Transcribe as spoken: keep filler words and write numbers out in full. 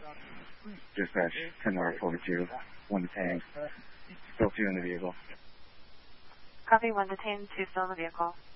Dispatch, ten North forty-two, one detained, still two in the vehicle. Copy, one detained, two still in the vehicle.